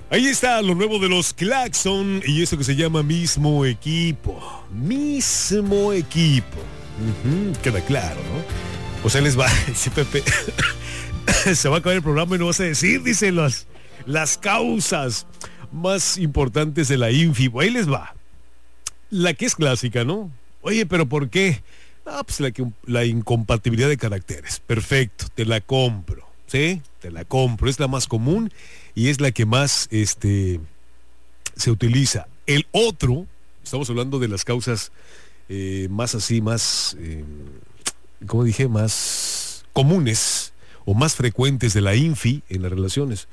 Ahí está lo nuevo de los Claxon y eso que se llama Mismo Equipo. Mismo Equipo. Queda claro, ¿no? Pues ahí les va, dice Pepe. Se va a acabar el programa y no vas a decir, dice las causas más importantes de la INFI. Ahí les va. La que es clásica, ¿no? Oye, ¿pero por qué? Ah, pues la incompatibilidad de caracteres. Perfecto, te la compro. ¿Sí? Te la compro. Es la más común y es la que más se utiliza. El otro, estamos hablando de las causas más así, más, ¿cómo dije? Más comunes o más frecuentes de la INFI en las relaciones.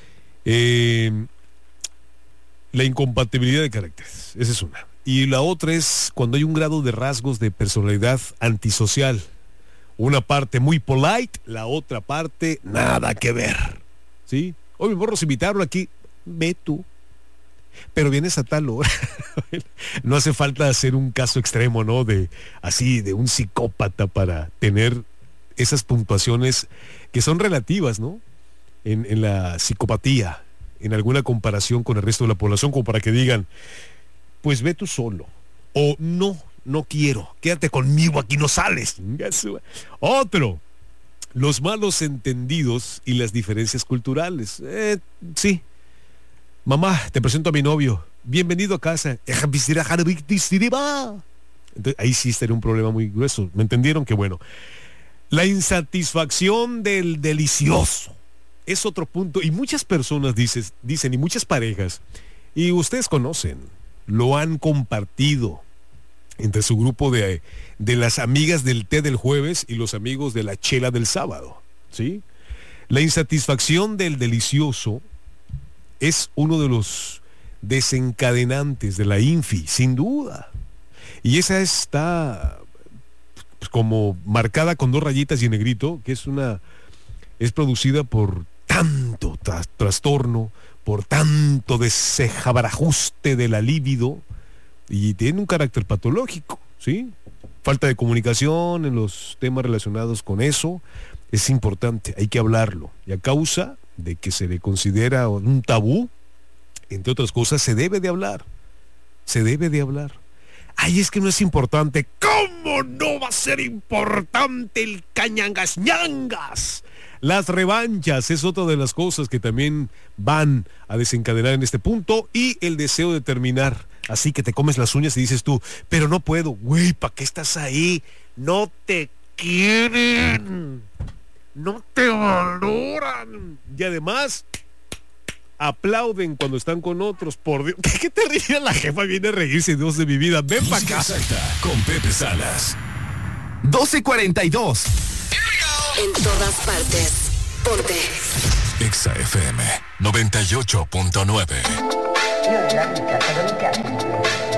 La incompatibilidad de caracteres, esa es una. Y la otra es cuando hay un grado de rasgos de personalidad antisocial. Una parte muy polite, la otra parte nada que ver. ¿Sí? Hoy me borro invitarlo aquí. Ve tú. Pero vienes a tal hora. No hace falta hacer un caso extremo, ¿no? De un psicópata para tener esas puntuaciones que son relativas, ¿no? En la psicopatía, en alguna comparación con el resto de la población, como para que digan, pues ve tú solo. O no quiero, quédate conmigo, aquí no sales. Otro, los malos entendidos y las diferencias culturales. Sí. Mamá, te presento a mi novio. Bienvenido a casa. Entonces, ahí sí estaría un problema muy grueso. ¿Me entendieron? Que bueno. La insatisfacción del delicioso es otro punto. Y muchas personas dicen, y muchas parejas, y ustedes conocen, lo han compartido entre su grupo de las amigas del té del jueves y los amigos de la chela del sábado, ¿sí? La insatisfacción del delicioso es uno de los desencadenantes de la INFI, sin duda. Y esa está pues, como marcada con 2 rayitas y en negrito, que es producida por tanto trastorno, por tanto desejabarajuste de la libido, y tiene un carácter patológico, ¿sí? Falta de comunicación en los temas relacionados con eso es importante, hay que hablarlo. Y a causa de que se le considera un tabú, entre otras cosas, se debe de hablar. Se debe de hablar. Ay, es que no es importante. ¿Cómo no va a ser importante el cañangas ñangas? Las revanchas es otra de las cosas que también van a desencadenar en este punto, y el deseo de terminar. Así que te comes las uñas y dices tú, pero no puedo. Güey, ¿para qué estás ahí? No te quieren. No te valoran. Y además aplauden cuando están con otros. Por Dios, ¿qué te ríe? La jefa viene a reírse, Dios de mi vida. Ven para acá. Exacta, con Pepe Salas. 12:42. En todas partes. Ponte. Exa FM 98.9.